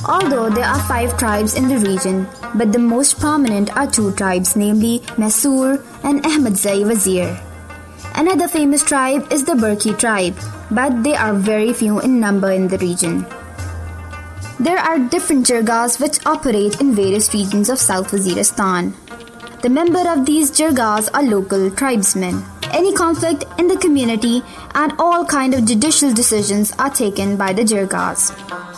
Although there are 5 tribes in the region, but the most prominent are 2 tribes, namely Mysore and Ahmadzai Wazir. Another famous tribe is the Burki tribe, but they are very few in number in the region. There are different jirgas which operate in various regions of South Waziristan. The members of these jirgas are local tribesmen. Any conflict in the community and all kind of judicial decisions are taken by the jirgas.